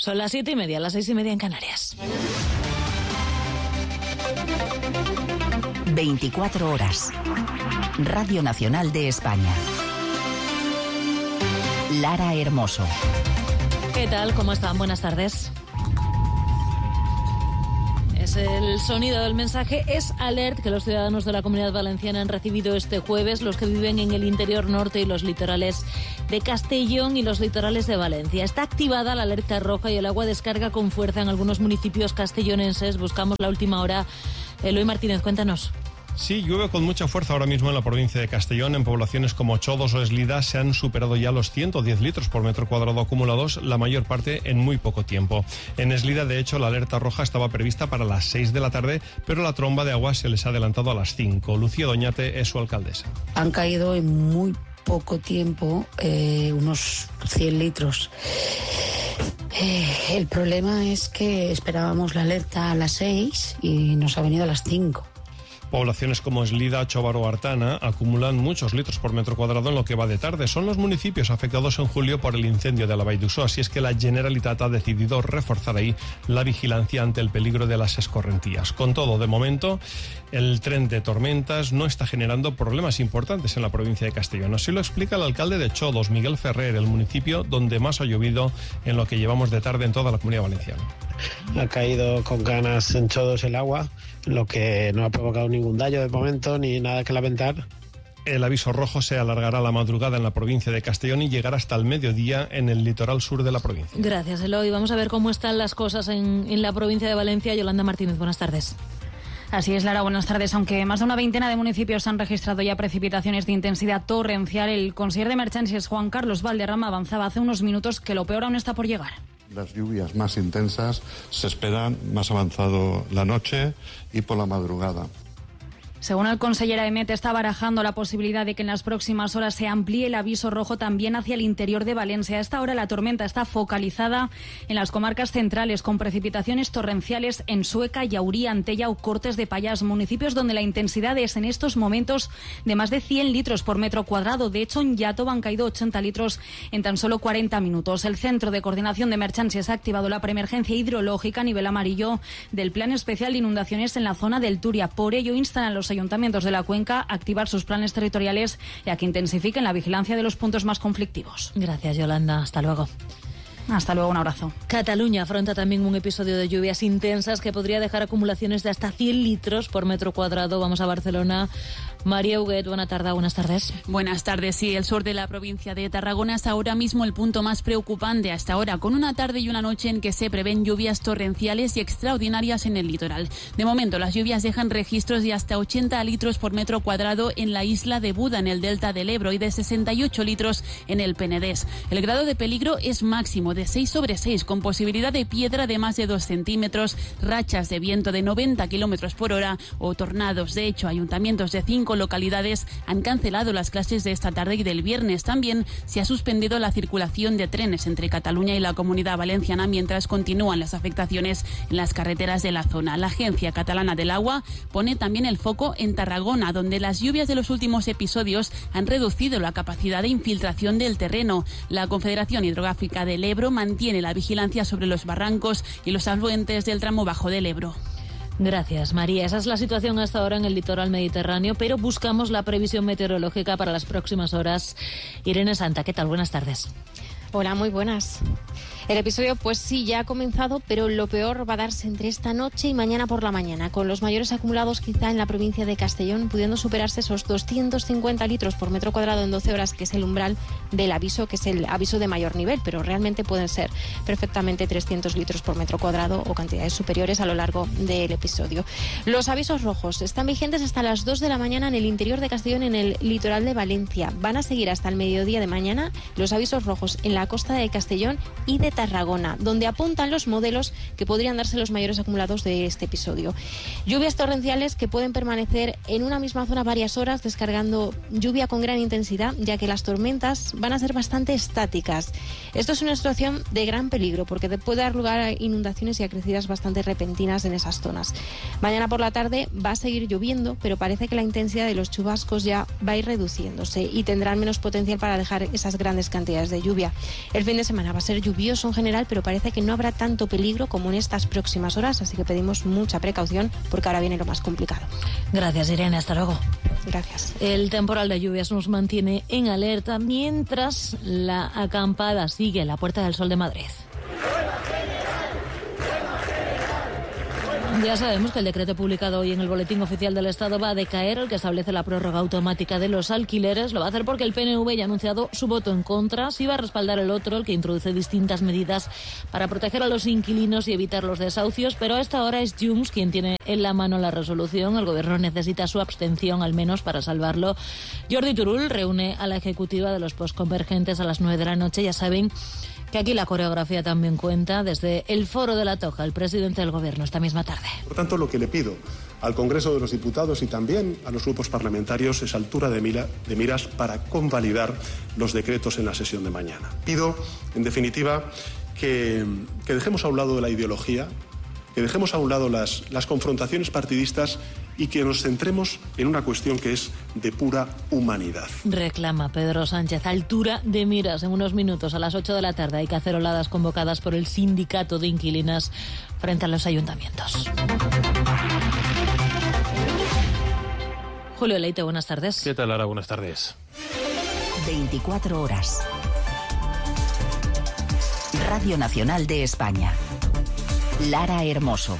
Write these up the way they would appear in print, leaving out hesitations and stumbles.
Son las 7:30, las 6:30 en Canarias. 24 horas. Radio Nacional de España. Lara Hermoso. ¿Qué tal? ¿Cómo están? Buenas tardes. Es el sonido del mensaje Es Alert que los ciudadanos de la Comunidad Valenciana han recibido este jueves, los que viven en el interior norte y los litorales de Castellón y los litorales de Valencia. Está activada la alerta roja y el agua descarga con fuerza en algunos municipios castellonenses. Buscamos la última hora. Eloy Martínez, cuéntanos. Sí, llueve con mucha fuerza ahora mismo en la provincia de Castellón. En poblaciones como Chodos o Eslida se han superado ya los 110 litros por metro cuadrado acumulados, la mayor parte en muy poco tiempo. En Eslida, de hecho, la alerta roja estaba prevista para las 6 de la tarde, pero la tromba de agua se les ha adelantado a las 5. Lucía Doñate es su alcaldesa. Han caído en muy poco tiempo unos 100 litros. El problema es que esperábamos la alerta a las 6 y nos ha venido a las 5. Poblaciones como Eslida, Chobar o Artana acumulan muchos litros por metro cuadrado en lo que va de tarde. Son los municipios afectados en julio por el incendio de la Vall d'Uixó, así es que la Generalitat ha decidido reforzar ahí la vigilancia ante el peligro de las escorrentías. Con todo, de momento, el tren de tormentas no está generando problemas importantes en la provincia de Castellón. Así lo explica el alcalde de Chodos, Miguel Ferrer, el municipio donde más ha llovido en lo que llevamos de tarde en toda la Comunidad Valenciana. Ha caído con ganas en Chodos el agua, lo que no ha provocado ningún daño de momento ni nada que lamentar. El aviso rojo se alargará a la madrugada en la provincia de Castellón y llegará hasta el mediodía en el litoral sur de la provincia. Gracias, Eloy. Vamos a ver cómo están las cosas en la provincia de Valencia. Yolanda Martínez, buenas tardes. Así es, Lara, buenas tardes. Aunque más de una veintena de municipios han registrado ya precipitaciones de intensidad torrencial, el conseller de Emergencias, Juan Carlos Valderrama, avanzaba hace unos minutos que lo peor aún está por llegar. Las lluvias más intensas se esperan más avanzado la noche y por la madrugada. Según el conseller Emet, está barajando la posibilidad de que en las próximas horas se amplíe el aviso rojo también hacia el interior de Valencia. A esta hora la tormenta está focalizada en las comarcas centrales, con precipitaciones torrenciales en Sueca, Llaurí, Antella o Cortes de Pallars, municipios donde la intensidad es en estos momentos de más de 100 litros por metro cuadrado. De hecho, en Iàtova han caído 80 litros en tan solo 40 minutos. El Centro de Coordinación de Emergencias ha activado la preemergencia hidrológica a nivel amarillo del Plan Especial de Inundaciones en la zona del Turia. Por ello, instan a los ayuntamientos de la cuenca a activar sus planes territoriales y a que intensifiquen la vigilancia de los puntos más conflictivos. Gracias, Yolanda. Hasta luego. Hasta luego, un abrazo. Cataluña afronta también un episodio de lluvias intensas que podría dejar acumulaciones de hasta 100 litros por metro cuadrado. Vamos a Barcelona. María Huguet, buenas tardes. Buenas tardes. Sí, el sur de la provincia de Tarragona es ahora mismo el punto más preocupante hasta ahora, con una tarde y una noche en que se prevén lluvias torrenciales y extraordinarias en el litoral. De momento, las lluvias dejan registros de hasta 80 litros por metro cuadrado en la isla de Buda, en el delta del Ebro, y de 68 litros en el Penedés. El grado de peligro es máximo, de 6/6, con posibilidad de piedra de más de 2 centímetros, rachas de viento de 90 kilómetros por hora o tornados. De hecho, ayuntamientos de 5 localidades han cancelado las clases de esta tarde y del viernes. También se ha suspendido la circulación de trenes entre Cataluña y la Comunidad Valenciana mientras continúan las afectaciones en las carreteras de la zona. La Agencia Catalana del Agua pone también el foco en Tarragona, donde las lluvias de los últimos episodios han reducido la capacidad de infiltración del terreno. La Confederación Hidrográfica del Ebro mantiene la vigilancia sobre los barrancos y los afluentes del tramo bajo del Ebro. Gracias, María. Esa es la situación hasta ahora en el litoral mediterráneo, pero buscamos la previsión meteorológica para las próximas horas. Irene Santa, ¿qué tal? Buenas tardes. Hola, muy buenas. El episodio, pues sí, ya ha comenzado, pero lo peor va a darse entre esta noche y mañana por la mañana, con los mayores acumulados quizá en la provincia de Castellón, pudiendo superarse esos 250 litros por metro cuadrado en 12 horas, que es el umbral del aviso, que es el aviso de mayor nivel, pero realmente pueden ser perfectamente 300 litros por metro cuadrado o cantidades superiores a lo largo del episodio. Los avisos rojos están vigentes hasta las 2 de la mañana en el interior de Castellón, en el litoral de Valencia. Van a seguir hasta el mediodía de mañana los avisos rojos en la costa de Castellón y de Tarragona, donde apuntan los modelos que podrían darse los mayores acumulados de este episodio. Lluvias torrenciales que pueden permanecer en una misma zona varias horas, descargando lluvia con gran intensidad, ya que las tormentas van a ser bastante estáticas. Esto es una situación de gran peligro, porque puede dar lugar a inundaciones y a crecidas bastante repentinas en esas zonas. Mañana por la tarde va a seguir lloviendo, pero parece que la intensidad de los chubascos ya va a ir reduciéndose y tendrán menos potencial para dejar esas grandes cantidades de lluvia. El fin de semana va a ser lluvioso situación general, pero parece que no habrá tanto peligro como en estas próximas horas, así que pedimos mucha precaución porque ahora viene lo más complicado. Gracias, Irene. Hasta luego. Gracias. El temporal de lluvias nos mantiene en alerta mientras la acampada sigue en la Puerta del Sol de Madrid. Ya sabemos que el decreto publicado hoy en el Boletín Oficial del Estado va a decaer, el que establece la prórroga automática de los alquileres. Lo va a hacer porque el PNV ya ha anunciado su voto en contra. Sí va a respaldar el otro, el que introduce distintas medidas para proteger a los inquilinos y evitar los desahucios. Pero a esta hora es Junts quien tiene en la mano la resolución. El Gobierno necesita su abstención, al menos, para salvarlo. Jordi Turull reúne a la ejecutiva de los postconvergentes a las 9 de la noche. Ya saben que aquí la coreografía también cuenta. Desde el Foro de la Toja, el presidente del Gobierno esta misma tarde. Por tanto, lo que le pido al Congreso de los Diputados y también a los grupos parlamentarios es altura de miras para convalidar los decretos en la sesión de mañana. Pido, en definitiva, que dejemos a un lado la ideología, que dejemos a un lado las confrontaciones partidistas y que nos centremos en una cuestión que es de pura humanidad. Reclama Pedro Sánchez altura de miras. En unos minutos, a las 8 de la tarde, hay caceroladas convocadas por el Sindicato de Inquilinas frente a los ayuntamientos. Julio Leite, buenas tardes. ¿Qué tal, Lara? Buenas tardes. 24 horas. Radio Nacional de España. Lara Hermoso.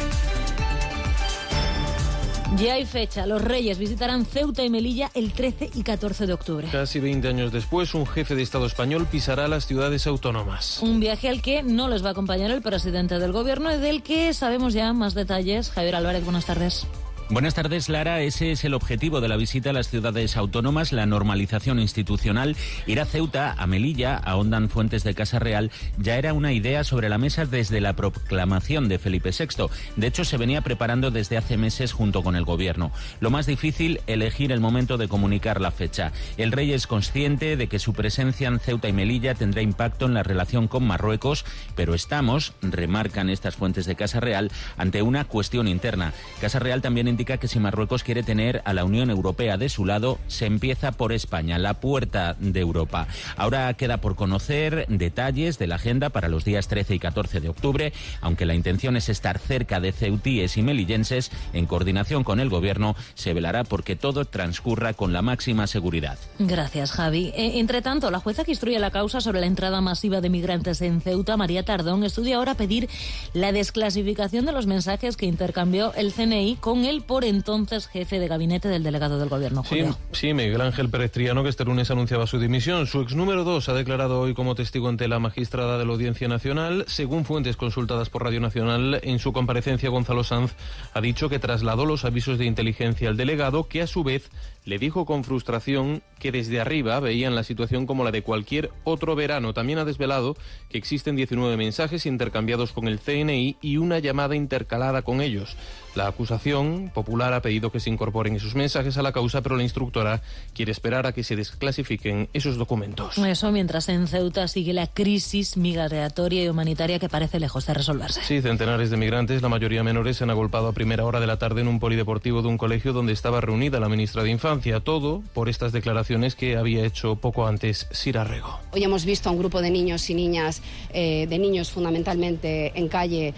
Ya hay fecha. Los Reyes visitarán Ceuta y Melilla el 13 y 14 de octubre. Casi 20 años después, un jefe de Estado español pisará las ciudades autónomas. Un viaje al que no les va a acompañar el presidente del Gobierno y del que sabemos ya más detalles. Javier Álvarez, buenas tardes. Buenas tardes, Lara. Ese es el objetivo de la visita a las ciudades autónomas, la normalización institucional. Ir a Ceuta, a Melilla, ahondan fuentes de Casa Real, ya era una idea sobre la mesa desde la proclamación de Felipe VI. De hecho, se venía preparando desde hace meses junto con el Gobierno. Lo más difícil, elegir el momento de comunicar la fecha. El rey es consciente de que su presencia en Ceuta y Melilla tendrá impacto en la relación con Marruecos, pero estamos, remarcan estas fuentes de Casa Real, ante una cuestión interna. Casa Real también indica que si Marruecos quiere tener a la Unión Europea de su lado, se empieza por España, la puerta de Europa. Ahora queda por conocer detalles de la agenda para los días 13 y 14 de octubre, aunque la intención es estar cerca de ceutíes y melillenses. En coordinación con el Gobierno, se velará porque todo transcurra con la máxima seguridad. Gracias, Javi. Entre tanto, la jueza que instruye la causa sobre la entrada masiva de migrantes en Ceuta, María Tardón, estudia ahora pedir la desclasificación de los mensajes que intercambió el CNI con el por entonces jefe de gabinete del delegado del Gobierno, Julio. Sí, Miguel Ángel Pérez Triano, que este lunes anunciaba su dimisión. Su ex número 2 ha declarado hoy como testigo ante la magistrada de la Audiencia Nacional. Según fuentes consultadas por Radio Nacional, en su comparecencia Gonzalo Sanz ha dicho que trasladó los avisos de inteligencia al delegado, que a su vez le dijo con frustración que desde arriba veían la situación como la de cualquier otro verano. También ha desvelado que existen 19 mensajes intercambiados con el CNI y una llamada intercalada con ellos. La acusación popular ha pedido que se incorporen esos mensajes a la causa, pero la instructora quiere esperar a que se desclasifiquen esos documentos. Eso mientras en Ceuta sigue la crisis migratoria y humanitaria que parece lejos de resolverse. Sí, centenares de migrantes, la mayoría menores, se han agolpado a primera hora de la tarde en un polideportivo de un colegio donde estaba reunida la ministra de Infancia. Todo por estas declaraciones que había hecho poco antes Sira Rego. Hoy hemos visto a un grupo de niños y niñas, de niños fundamentalmente en calle,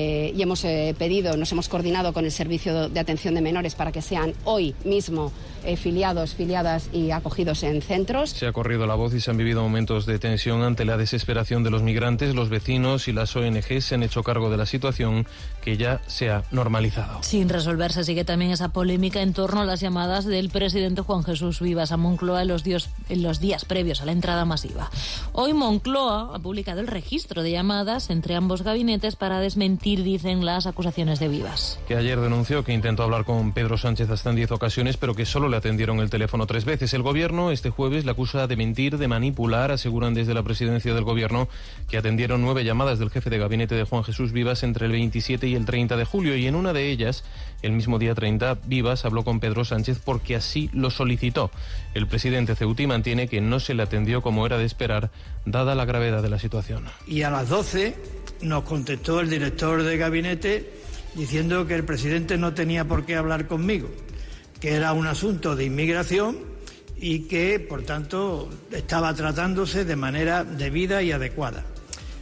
y hemos nos hemos coordinado con el Servicio de Atención de Menores para que sean hoy mismo filiadas y acogidos en centros. Se ha corrido la voz y se han vivido momentos de tensión ante la desesperación de los migrantes. Los vecinos y las ONG se han hecho cargo de la situación, que ya se ha normalizado. Sin resolverse sigue también esa polémica en torno a las llamadas del presidente Juan Jesús Vivas a Moncloa en los días previos a la entrada masiva. Hoy Moncloa ha publicado el registro de llamadas entre ambos gabinetes para desmentir, dicen, las acusaciones de Vivas. Que ayer denunció que intentó hablar con Pedro Sánchez hasta en 10 ocasiones, pero que solo le atendieron el teléfono 3 veces. El Gobierno este jueves le acusa de mentir, de manipular. Aseguran desde la presidencia del Gobierno que atendieron 9 llamadas del jefe de gabinete de Juan Jesús Vivas entre el 27 y el 30 de julio, y en una de ellas, el mismo día 30, Vivas habló con Pedro Sánchez porque así lo solicitó. El presidente ceutí mantiene que no se le atendió como era de esperar, dada la gravedad de la situación. Y a las 12 nos contestó el director de gabinete diciendo que el presidente no tenía por qué hablar conmigo, que era un asunto de inmigración y que, por tanto, estaba tratándose de manera debida y adecuada.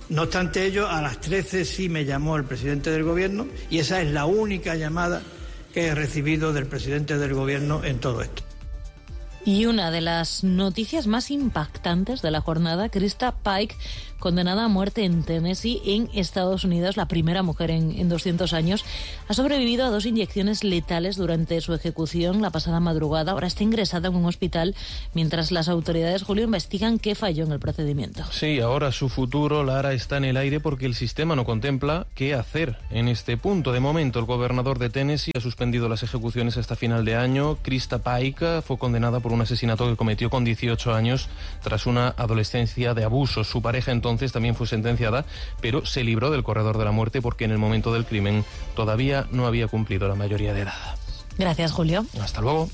No obstante ello, a las 13 sí me llamó el presidente del Gobierno y esa es la única llamada que he recibido del presidente del Gobierno en todo esto. Y una de las noticias más impactantes de la jornada, Krista Pike, condenada a muerte en Tennessee, en Estados Unidos, la primera mujer en 200 años, ha sobrevivido a 2 inyecciones letales durante su ejecución la pasada madrugada. Ahora está ingresada en un hospital mientras las autoridades, Julio, investigan qué falló en el procedimiento. Sí, ahora su futuro, Lara, está en el aire porque el sistema no contempla qué hacer en este punto. De momento, el gobernador de Tennessee ha suspendido las ejecuciones hasta final de año. Krista Pike fue condenada por un asesinato que cometió con 18 años tras una adolescencia de abusos. Su pareja entonces también fue sentenciada, pero se libró del corredor de la muerte porque en el momento del crimen todavía no había cumplido la mayoría de edad. Gracias, Julio. Hasta luego.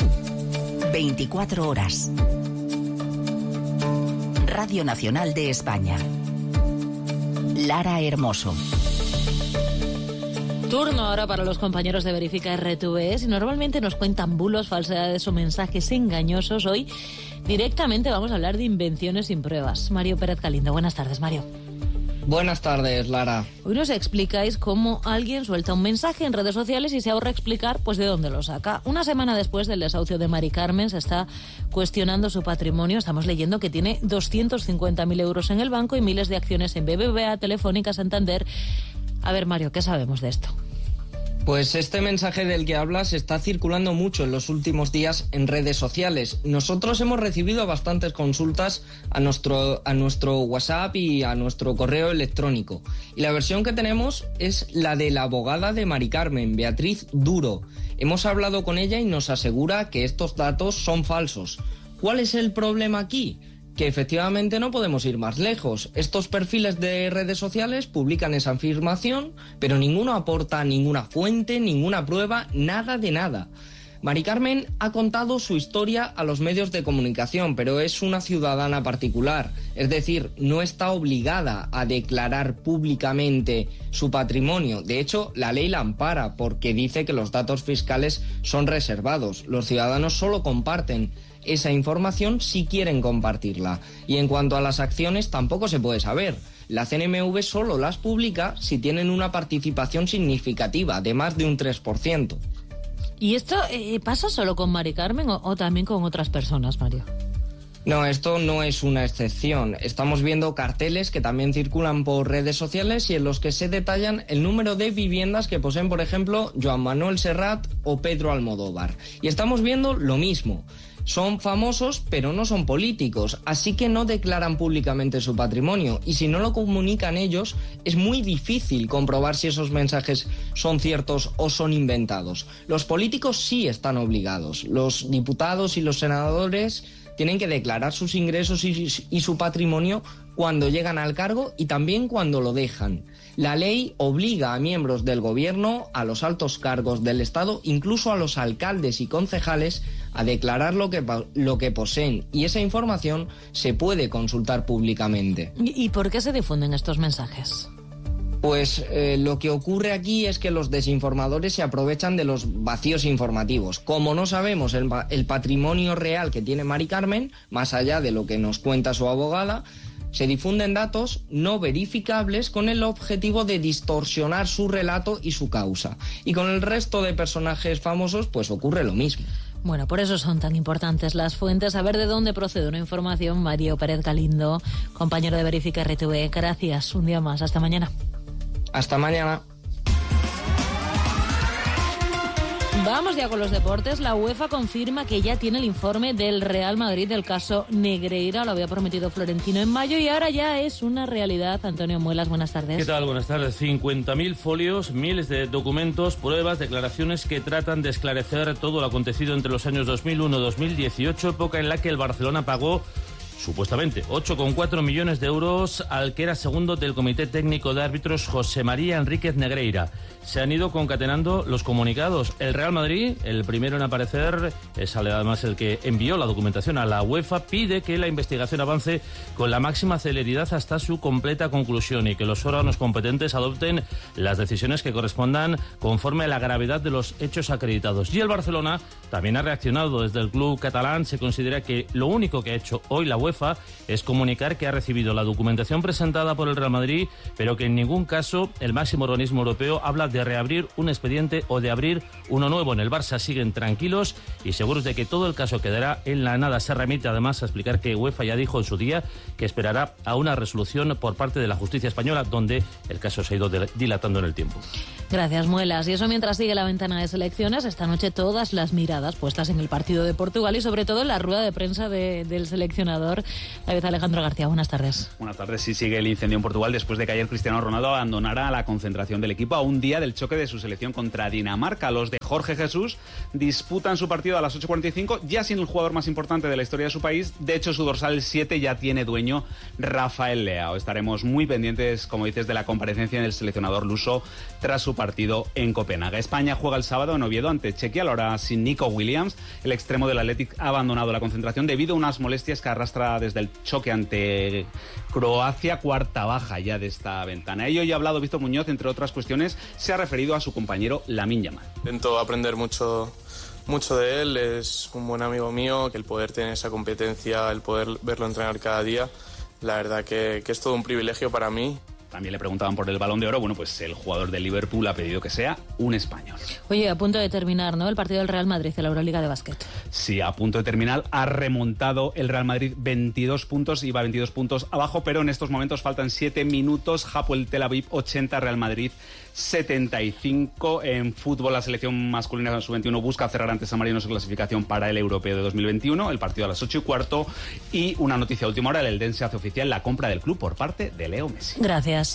24 horas. Radio Nacional de España. Lara Hermoso. Turno ahora para los compañeros de Verifica RTV. Si normalmente nos cuentan bulos, falsedades o mensajes engañosos, hoy directamente vamos a hablar de invenciones sin pruebas. Mario Pérez Galindo, buenas tardes, Mario. Buenas tardes, Lara. Hoy nos explicáis cómo alguien suelta un mensaje en redes sociales y se ahorra explicar pues de dónde lo saca. Una semana después del desahucio de Mari Carmen se está cuestionando su patrimonio. Estamos leyendo que tiene 250.000 euros en el banco y miles de acciones en BBVA, Telefónica, Santander. A ver, Mario, ¿qué sabemos de esto? Pues este mensaje del que hablas está circulando mucho en los últimos días en redes sociales. Nosotros hemos recibido bastantes consultas a nuestro WhatsApp y a nuestro correo electrónico. Y la versión que tenemos es la de la abogada de Mari Carmen, Beatriz Duro. Hemos hablado con ella y nos asegura que estos datos son falsos. ¿Cuál es el problema aquí? Que efectivamente no podemos ir más lejos. Estos perfiles de redes sociales publican esa afirmación, pero ninguno aporta ninguna fuente, ninguna prueba, nada de nada. Mari Carmen ha contado su historia a los medios de comunicación, pero es una ciudadana particular. Es decir, no está obligada a declarar públicamente su patrimonio. De hecho, la ley la ampara porque dice que los datos fiscales son reservados. Los ciudadanos solo comparten esa información si quieren compartirla. Y en cuanto a las acciones, tampoco se puede saber. La CNMV solo las publica si tienen una participación significativa, de más de un 3%. ¿Y esto pasa solo con Mari Carmen o también con otras personas, Mario? No, esto no es una excepción. Estamos viendo carteles que también circulan por redes sociales y en los que se detallan el número de viviendas que poseen, por ejemplo, Joan Manuel Serrat o Pedro Almodóvar. Y estamos viendo lo mismo. Son famosos, pero no son políticos, así que no declaran públicamente su patrimonio. Y si no lo comunican ellos, es muy difícil comprobar si esos mensajes son ciertos o son inventados. Los políticos sí están obligados. Los diputados y los senadores tienen que declarar sus ingresos y su patrimonio cuando llegan al cargo y también cuando lo dejan. La ley obliga a miembros del gobierno, a los altos cargos del Estado, incluso a los alcaldes y concejales, a declarar lo que poseen, y esa información se puede consultar públicamente. ¿Y por qué se difunden estos mensajes? Pues lo que ocurre aquí es que los desinformadores se aprovechan de los vacíos informativos. Como no sabemos el patrimonio real que tiene Mari Carmen, más allá de lo que nos cuenta su abogada, se difunden datos no verificables con el objetivo de distorsionar su relato y su causa. Y con el resto de personajes famosos, pues ocurre lo mismo. Bueno, por eso son tan importantes las fuentes. A ver de dónde procede una información. Mario Pérez Galindo, compañero de Verifica RTV. Gracias. Un día más. Hasta mañana. Hasta mañana. Vamos ya con los deportes. La UEFA confirma que ya tiene el informe del Real Madrid del caso Negreira. Lo había prometido Florentino en mayo y ahora ya es una realidad. Antonio Muelas, buenas tardes. ¿Qué tal? Buenas tardes. 50.000 folios, miles de documentos, pruebas, declaraciones que tratan de esclarecer todo lo acontecido entre los años 2001-2018, época en la que el Barcelona pagó supuestamente 8,4 millones de euros al que era segundo del Comité Técnico de Árbitros, José María Enríquez Negreira. Se han ido concatenando los comunicados. El Real Madrid, el primero en aparecer, es además el que envió la documentación a la UEFA, pide que la investigación avance con la máxima celeridad hasta su completa conclusión y que los órganos competentes adopten las decisiones que correspondan conforme a la gravedad de los hechos acreditados. Y el Barcelona también ha reaccionado. Desde el club catalán se considera que lo único que ha hecho hoy la UEFA UEFA es comunicar que ha recibido la documentación presentada por el Real Madrid, pero que en ningún caso el máximo organismo europeo habla de reabrir un expediente o de abrir uno nuevo. En el Barça siguen tranquilos y seguros de que todo el caso quedará en la nada. Se remite además a explicar que UEFA ya dijo en su día que esperará a una resolución por parte de la justicia española, donde el caso se ha ido dilatando en el tiempo. Gracias, Muelas. Y eso mientras sigue la ventana de selecciones, esta noche todas las miradas puestas en el partido de Portugal y sobre todo en la rueda de prensa del seleccionador David Alejandro García. Buenas tardes. Buenas tardes. Sí, sigue el incendio en Portugal después de que ayer Cristiano Ronaldo abandonara la concentración del equipo a un día del choque de su selección contra Dinamarca. Los de Jorge Jesús disputan su partido a las 8:45, ya sin el jugador más importante de la historia de su país. De hecho, su dorsal 7 ya tiene dueño, Rafael Leao. Estaremos muy pendientes, como dices, de la comparecencia del seleccionador luso tras su partido en Copenhague. España juega el sábado en Oviedo ante Chequia, ahora sin Nico Williams. El extremo del Athletic ha abandonado la concentración debido a unas molestias que arrastra desde el choque ante Croacia, cuarta baja ya de esta ventana. Ello ya ha hablado Víctor Muñoz, entre otras cuestiones, se ha referido a su compañero Lamine Yamal. Intento aprender mucho de él, es un buen amigo mío, que el poder tener esa competencia, el poder verlo entrenar cada día, la verdad que es todo un privilegio para mí. También le preguntaban por el Balón de Oro. Bueno, pues el jugador de Liverpool ha pedido que sea un español. Oye, a punto de terminar, ¿no?, el partido del Real Madrid en la Euroliga de básquet. Sí, a punto de terminar. Ha remontado el Real Madrid 22 puntos, iba 22 puntos abajo, pero en estos momentos faltan 7 minutos. Hapoel Tel Aviv 80, Real Madrid 75. En fútbol, la selección masculina sub-21 busca cerrar ante San Marino su clasificación para el Europeo de 2021. El partido a las 8:15. Y una noticia a última hora, el Eldense hace oficial la compra del club por parte de Leo Messi. Gracias.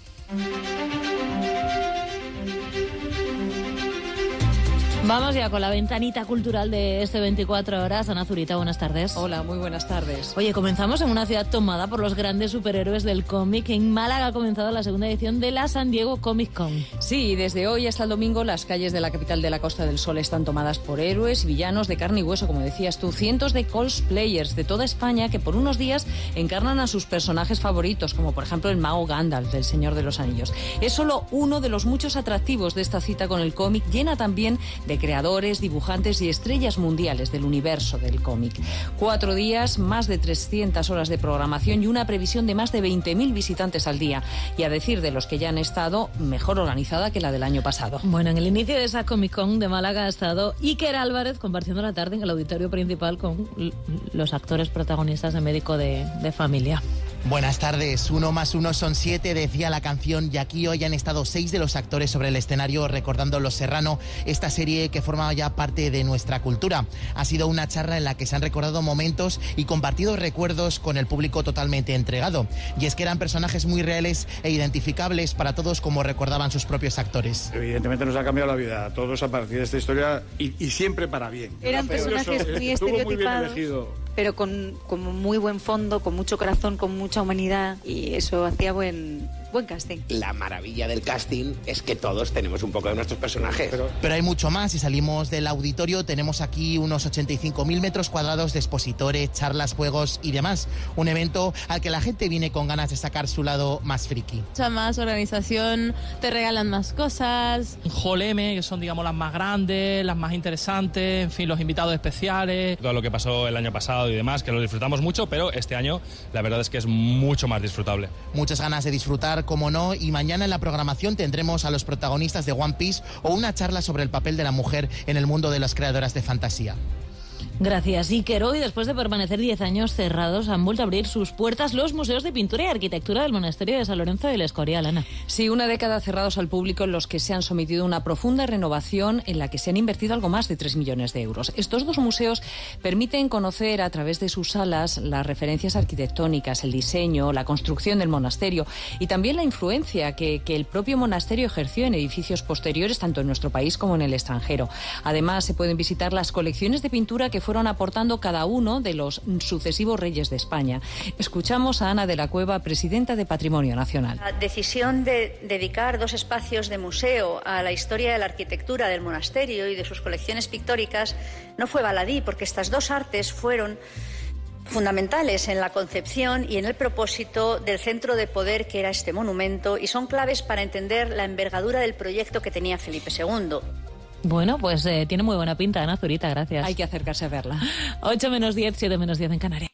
Vamos ya con la ventanita cultural de este 24 horas. Ana Zurita, buenas tardes. Hola, muy buenas tardes. Oye, comenzamos en una ciudad tomada por los grandes superhéroes del cómic. En Málaga ha comenzado la segunda edición de la San Diego Comic Con. Sí, desde hoy hasta el domingo las calles de la capital de la Costa del Sol están tomadas por héroes y villanos de carne y hueso, como decías tú. Cientos de cosplayers de toda España que por unos días encarnan a sus personajes favoritos, como por ejemplo el mago Gandalf del Señor de los Anillos. Es solo uno de los muchos atractivos de esta cita con el cómic, llena también de creadores, dibujantes y estrellas mundiales del universo del cómic. 4 días, más de 300 horas de programación y una previsión de más de 20.000 visitantes al día. Y a decir de los que ya han estado, mejor organizada que la del año pasado. Bueno, en el inicio de esa Comic Con de Málaga ha estado Iker Álvarez compartiendo la tarde en el auditorio principal con los actores protagonistas de Médico de Familia. Buenas tardes. 1 más 1 son 7, decía la canción, y aquí hoy han estado 6 de los actores sobre el escenario recordando Los Serrano, esta serie que forma ya parte de nuestra cultura. Ha sido una charla en la que se han recordado momentos y compartido recuerdos con el público totalmente entregado. Y es que eran personajes muy reales e identificables para todos, como recordaban sus propios actores. Evidentemente nos ha cambiado la vida a todos a partir de esta historia y siempre para bien. Eran personajes muy estereotipados, pero con muy buen fondo, con mucho corazón, con mucha humanidad, y eso hacía buen casting. La maravilla del casting es que todos tenemos un poco de nuestros personajes. Pero hay mucho más. Si salimos del auditorio, tenemos aquí unos 85.000 metros cuadrados de expositores, charlas, juegos y demás. Un evento al que la gente viene con ganas de sacar su lado más friki. Mucha más organización, te regalan más cosas. Hall M, que son, digamos, las más grandes, las más interesantes, en fin, los invitados especiales. Todo lo que pasó el año pasado y demás, que lo disfrutamos mucho, pero este año la verdad es que es mucho más disfrutable. Muchas ganas de disfrutar, como no, y mañana en la programación tendremos a los protagonistas de One Piece o una charla sobre el papel de la mujer en el mundo de las creadoras de fantasía. Gracias, Iker. Hoy, después de permanecer 10 años cerrados, han vuelto a abrir sus puertas los museos de pintura y arquitectura del monasterio de San Lorenzo del Escorial, Ana. Sí, una década cerrados al público en los que se han sometido a una profunda renovación en la que se han invertido algo más de 3 millones de euros. Estos 2 museos permiten conocer a través de sus salas las referencias arquitectónicas, el diseño, la construcción del monasterio y también la influencia que el propio monasterio ejerció en edificios posteriores, tanto en nuestro país como en el extranjero. Además, se pueden visitar las colecciones de pintura que fueron aportando cada uno de los sucesivos reyes de España. Escuchamos a Ana de la Cueva, presidenta de Patrimonio Nacional. La decisión de dedicar 2 espacios de museo a la historia de la arquitectura del monasterio y de sus colecciones pictóricas no fue baladí, porque estas 2 artes fueron fundamentales en la concepción y en el propósito del centro de poder que era este monumento, y son claves para entender la envergadura del proyecto que tenía Felipe II. Bueno, pues tiene muy buena pinta, Ana Zurita, gracias. Hay que acercarse a verla. 8 menos 10, 7 menos 10 en Canarias.